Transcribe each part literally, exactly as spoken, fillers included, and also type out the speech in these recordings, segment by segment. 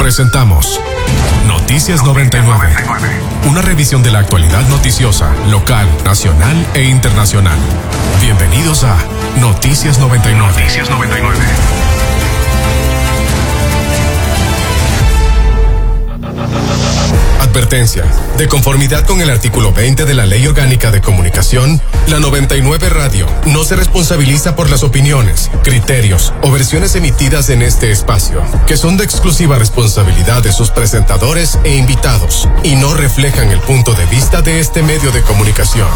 Presentamos Noticias noventa y nueve, una revisión de la actualidad noticiosa, local, nacional e internacional. Bienvenidos a Noticias noventa y nueve. Noticias noventa y nueve. Advertencia. De conformidad con el artículo veinte de la Ley Orgánica de Comunicación, la noventa y nueve Radio no se responsabiliza por las opiniones, criterios o versiones emitidas en este espacio, que son de exclusiva responsabilidad de sus presentadores e invitados, y no reflejan el punto de vista de este medio de comunicación.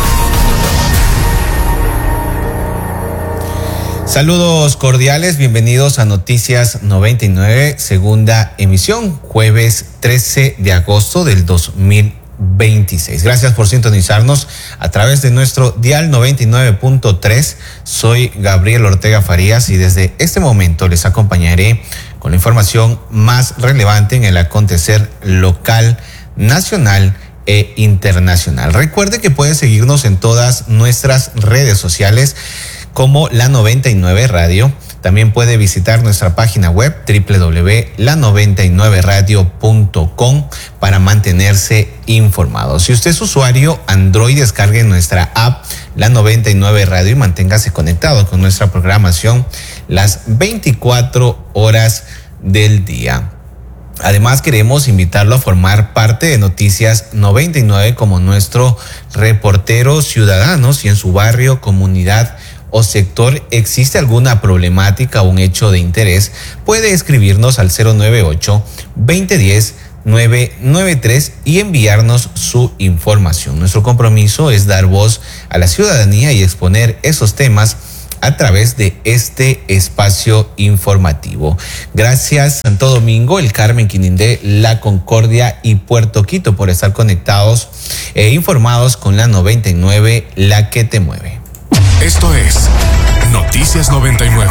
Saludos cordiales, bienvenidos a Noticias noventa y nueve, segunda emisión, jueves trece de agosto del dos mil veintiséis. Gracias por sintonizarnos a través de nuestro dial noventa y nueve punto tres. Soy Gabriel Ortega Farías y desde este momento les acompañaré con la información más relevante en el acontecer local, nacional e internacional. Recuerde que puede seguirnos en todas nuestras redes sociales como La noventa y nueve Radio. También puede visitar nuestra página web doble u doble u doble u punto la noventa y nueve radio punto com para mantenerse informado. Si usted es usuario Android, descargue nuestra app La noventa y nueve Radio y manténgase conectado con nuestra programación las veinticuatro horas del día. Además, queremos invitarlo a formar parte de Noticias noventa y nueve como nuestro reportero ciudadano. Si en su barrio, comunidad o sector existe alguna problemática o un hecho de interés, puede escribirnos al cero nueve ocho, veinte diez, nueve nueve tres y enviarnos su información. Nuestro compromiso es dar voz a la ciudadanía y exponer esos temas a través de este espacio informativo. Gracias Santo Domingo, El Carmen, Quinindé, La Concordia y Puerto Quito por estar conectados e informados con la noventa y nueve, la que te mueve. Esto es Noticias noventa y nueve.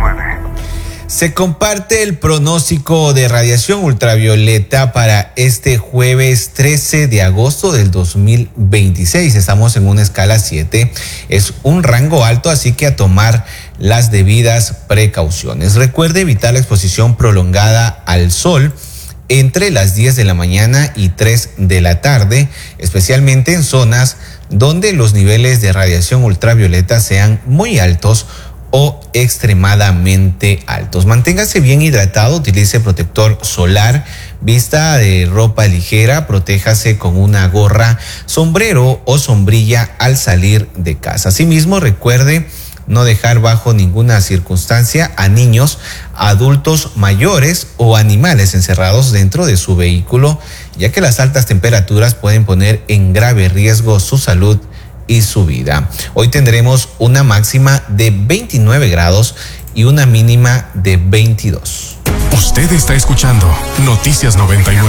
Se comparte el pronóstico de radiación ultravioleta para este jueves trece de agosto del dos mil veintiséis. Estamos en una escala siete. Es un rango alto, así que a tomar las debidas precauciones. Recuerde evitar la exposición prolongada al sol entre las diez de la mañana y tres de la tarde, especialmente en zonas donde los niveles de radiación ultravioleta sean muy altos o extremadamente altos. Manténgase bien hidratado, utilice protector solar, vista de ropa ligera, protéjase con una gorra, sombrero o sombrilla al salir de casa. Asimismo, recuerde no dejar bajo ninguna circunstancia a niños, adultos mayores o animales encerrados dentro de su vehículo, ya que las altas temperaturas pueden poner en grave riesgo su salud y su vida. Hoy tendremos una máxima de veintinueve grados y una mínima de veintidós. Usted está escuchando Noticias noventa y nueve.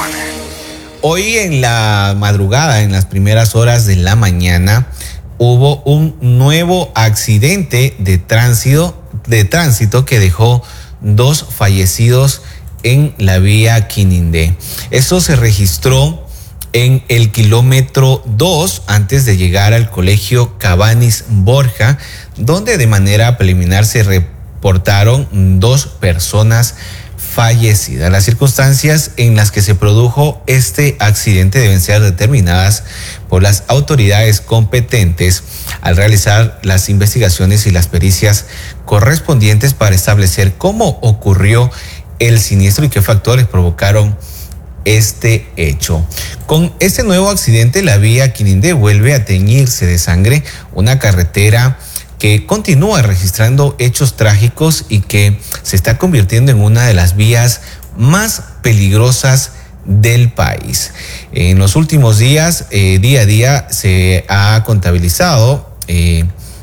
Hoy en la madrugada, en las primeras horas de la mañana, hubo un nuevo accidente de tránsito, de tránsito que dejó dos fallecidos en la vía Quinindé. Esto se registró en el kilómetro dos antes de llegar al colegio Cabanis Borja, donde de manera preliminar se reportaron dos personas fallecidas. Las circunstancias en las que se produjo este accidente deben ser determinadas por las autoridades competentes al realizar las investigaciones y las pericias correspondientes para establecer cómo ocurrió el siniestro y qué factores provocaron este hecho. Con este nuevo accidente, la vía Quinindé vuelve a teñirse de sangre, una carretera que continúa registrando hechos trágicos y que se está convirtiendo en una de las vías más peligrosas del país. En los últimos días, eh, día a día, se ha contabilizado eh,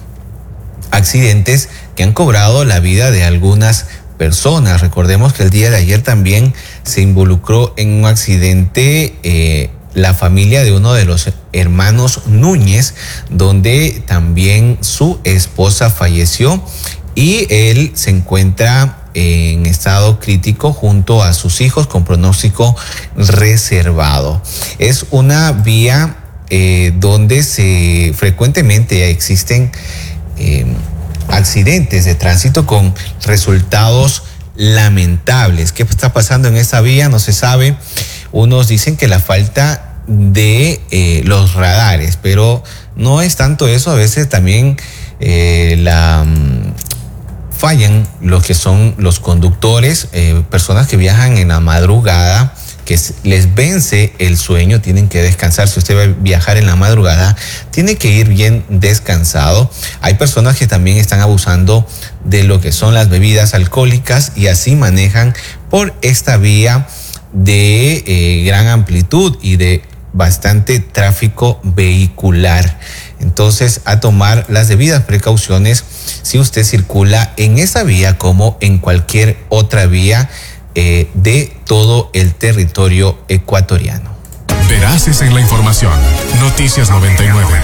accidentes que han cobrado la vida de algunas personas. Recordemos que el día de ayer también se involucró en un accidente eh, la familia de uno de los hermanos Núñez, donde también su esposa falleció y él se encuentra en estado crítico junto a sus hijos con pronóstico reservado. Es una vía eh, donde se frecuentemente existen eh, accidentes de tránsito con resultados lamentables. ¿Qué está pasando en esta vía? No se sabe. Unos dicen que la falta de eh, los radares, pero no es tanto eso. A veces también eh, la um, fallan los que son los conductores, eh, personas que viajan en la madrugada, que les vence el sueño, tienen que descansar. Si usted va a viajar en la madrugada, tiene que ir bien descansado. Hay personas que también están abusando de lo que son las bebidas alcohólicas y así manejan por esta vía de eh, gran amplitud y de bastante tráfico vehicular. Entonces, a tomar las debidas precauciones si usted circula en esa vía como en cualquier otra vía eh, de todo el territorio ecuatoriano. Veraces en la información. Noticias noventa y nueve.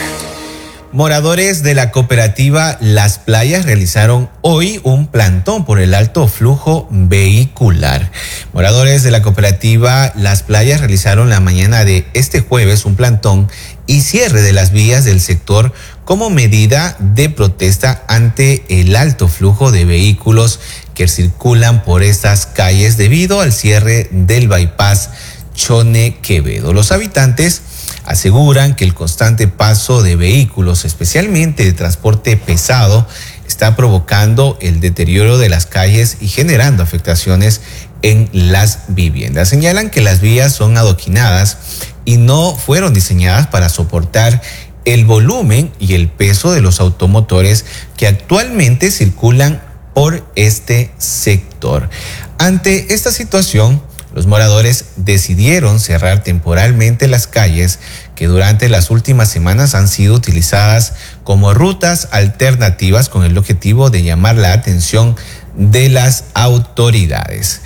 Moradores de la cooperativa Las Playas realizaron hoy un plantón por el alto flujo vehicular. Moradores de la cooperativa Las Playas realizaron la mañana de este jueves un plantón y cierre de las vías del sector como medida de protesta ante el alto flujo de vehículos que circulan por estas calles debido al cierre del bypass Chone Quevedo. Los habitantes aseguran que el constante paso de vehículos, especialmente de transporte pesado, está provocando el deterioro de las calles y generando afectaciones en las viviendas. Señalan que las vías son adoquinadas y no fueron diseñadas para soportar el volumen y el peso de los automotores que actualmente circulan por este sector. Ante esta situación, los moradores decidieron cerrar temporalmente las calles que durante las últimas semanas han sido utilizadas como rutas alternativas con el objetivo de llamar la atención de las autoridades.